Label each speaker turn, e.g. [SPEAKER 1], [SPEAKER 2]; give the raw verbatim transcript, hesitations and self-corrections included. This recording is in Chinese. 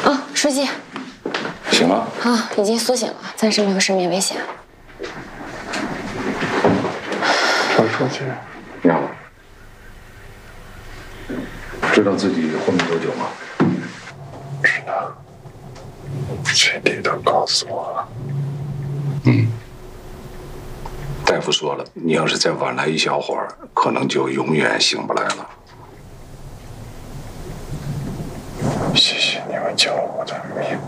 [SPEAKER 1] 啊，书记。
[SPEAKER 2] 醒了？
[SPEAKER 1] 啊，已经苏醒了，暂时没有生命危险。
[SPEAKER 2] 赵书记，你好。知道自己昏迷多久吗？
[SPEAKER 3] 知道，具体都告诉我了。
[SPEAKER 2] 嗯。大夫说了，你要是再晚来一小会儿，可能就永远醒不来了。
[SPEAKER 3] 谢谢你们救了我的命。